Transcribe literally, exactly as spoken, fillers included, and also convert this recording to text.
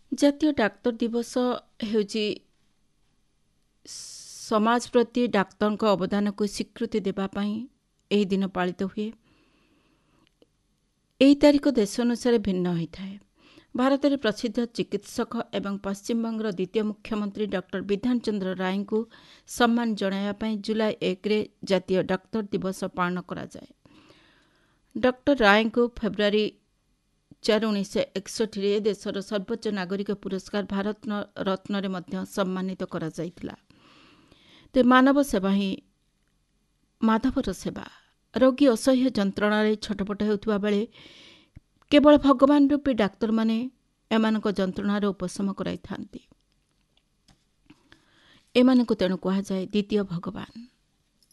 ଜାତୀୟ ଡାକ୍ତର ଦିବସ ହେଉଛି ସମାଜ ପ୍ରତି ଡାକ୍ତରଙ୍କ ଅବଦାନକୁ ସ୍ୱୀକୃତି ଦେବା ପାଇଁ ଏହି ଦିନ ପାଳିତ ହୁଏ। ଏହି ତାରିଖ ଦେଶ ଅନୁସାରେ ଭିନ୍ନ ହୋଇଥାଏ। ଭାରତରେ ପ୍ରସିଦ୍ଧ ଚିକିତ୍ସକ ଏବଂ ପଶ୍ଚିମବଙ୍ଗର ଦ୍ୱିତୀୟ ମୁଖ୍ୟମନ୍ତ୍ରୀ ଡକ୍ଟର ବିଧାନ ଚନ୍ଦ୍ର ରାୟଙ୍କୁ ସମ୍ମାନ ଜଣାଇବା ପାଇଁ ଜୁଲାଇ ଏକରେ ଜାତୀୟ ଡାକ୍ତର ଦିବସ ପାଳନ କରାଯାଏ। ଡକ୍ଟର ରାୟଙ୍କୁ ଫେବୃଆରୀ ଚାରି ଉଣେଇଶହ ଏକଷଠିରେ ଦେଶର ସର୍ବୋଚ୍ଚ ନାଗରିକ ପୁରସ୍କାର ଭାରତ ରତ୍ନରେ ମଧ୍ୟ ସମ୍ମାନିତ କରାଯାଇଥିଲା। ତ ମାନବ ସେବା ହିଁ ମାଧବର ସେବା। ରୋଗୀ ଅସହ୍ୟ ଯନ୍ତ୍ରଣାରେ ଛଟପଟ ହେଉଥିବା ବେଳେ କେବଳ ଭଗବାନ ରୂପୀ ଡାକ୍ତରମାନେ ଏମାନଙ୍କ ଯନ୍ତ୍ରଣାର ଉପଶମ କରାଇଥାନ୍ତି। ଏମାନଙ୍କୁ ତେଣୁ କୁହାଯାଏ ଦ୍ୱିତୀୟ ଭଗବାନ।